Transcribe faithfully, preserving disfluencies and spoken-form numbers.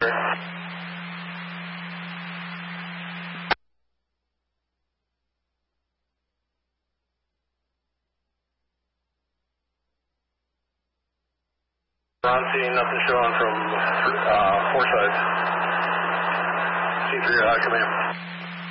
I'm seeing nothing showing from uh, Forsyth. C three, high command.